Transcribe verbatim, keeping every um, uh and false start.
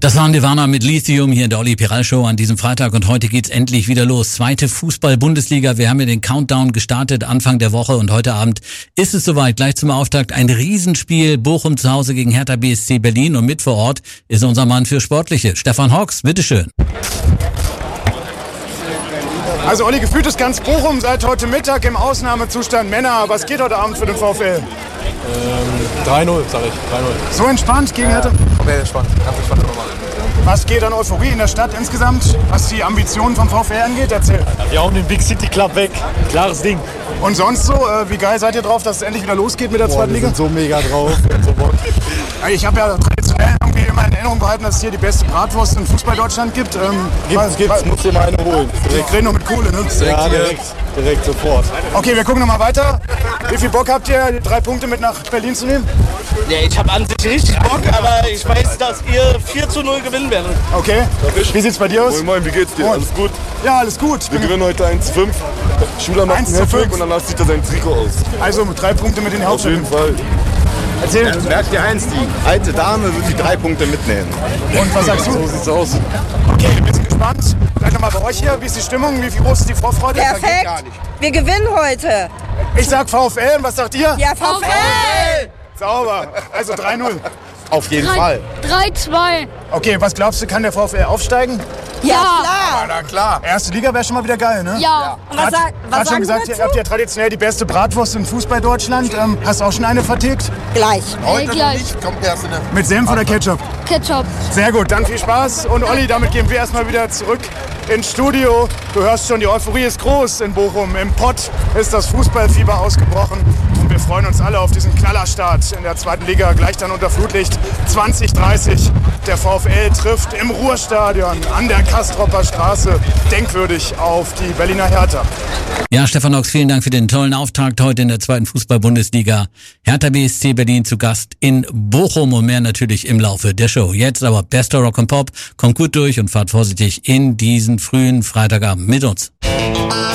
Das war Nirvana mit Lithium hier in der Olli Piral Show an diesem Freitag und heute geht's endlich wieder los. Zweite Fußball-Bundesliga. Wir haben ja den Countdown gestartet Anfang der Woche und heute Abend ist es soweit. Gleich zum Auftakt ein Riesenspiel. Bochum zu Hause gegen Hertha B S C Berlin und mit vor Ort ist unser Mann für Sportliche. Stefan Hawks, bitteschön. Also Olli, gefühlt ist ganz Bochum seit heute Mittag im Ausnahmezustand. Männer, was geht heute Abend für den VfL? Ähm, drei null, sag ich. drei null. So entspannt gegen Hertha? Okay, entspannt. Ganz entspannt nochmal. Was geht an Euphorie in der Stadt insgesamt, was die Ambitionen vom VfL angeht? Erzähl. Wir hauen den Big City Club weg. Klares Ding. Und sonst so, äh, wie geil seid ihr drauf, dass es endlich wieder losgeht mit der Boah, zweiten wir Liga? sind so mega drauf. So ich habe ja traditionell irgendwie immer in Erinnerung behalten, dass es hier die beste Bratwurst in Fußball-Deutschland gibt. Ähm, gibt's, gibt's. Muss dir mal eine holen. Wir reden noch mit Kohle, ne? Ja, direkt, direkt sofort. Okay, wir gucken nochmal weiter. Wie viel Bock habt ihr, die drei Punkte mit nach Berlin zu nehmen? Ja, ich habe an sich richtig Bock, aber ich weiß, dass ihr vier zu null gewinnen werdet. Okay. Wie sieht's bei dir aus? Moin, moin, wie geht's dir? Moin. Alles gut? Ja, alles gut. Wir gewinnen heute eins zu fünf. Schüler macht eins einen zu Hattrick fünf. und danach zieht er sein Trikot aus. Also mit drei Punkte mit in die Auf jeden Hauptstadt. Fall. Erzähl. Merkt ihr eins, die alte Dame wird die drei Punkte mitnehmen. Und was sagst du? So sieht's aus. Okay, wir sind gespannt. Vielleicht nochmal bei euch hier. Wie ist die Stimmung? Wie viel groß ist die Vorfreude? Perfekt. Wir gewinnen heute. Ich sag VfL. Und was sagt ihr? Ja, VfL. Sauber. Also drei null. Auf jeden Fall. drei zwei. Okay, was glaubst du, kann der VfL aufsteigen? Ja, Ja. klar. Na klar. Erste Liga wäre schon mal wieder geil, ne? Ja. Und was, sag, was Hat schon sagen gesagt, Sie ihr dazu? habt ja traditionell die beste Bratwurst in Fußball-Deutschland. Ähm, hast du auch schon eine vertickt? Gleich. Heute gleich. nicht. Kommt erst in der Mit Senf oder Ketchup? Ketchup. Sehr gut, dann viel Spaß. Und Olli, damit gehen wir erstmal wieder zurück ins Studio. Du hörst schon, die Euphorie ist groß in Bochum. Im Pott ist das Fußballfieber ausgebrochen. Und wir freuen uns alle auf diesen Knallerstart in der zweiten Liga. Gleich dann unter Flutlicht zwanzig dreißig. Der VfL trifft im Ruhrstadion an der Kastropper Straße denkwürdig auf die Berliner Hertha. Ja, Stefan Hawks, vielen Dank für den tollen Auftakt heute in der zweiten Fußball-Bundesliga. Hertha B S C Berlin zu Gast in Bochum und mehr natürlich im Laufe der Show. Jetzt aber bester Rock and Pop. Kommt gut durch und fahrt vorsichtig in diesen frühen Freitagabend mit uns.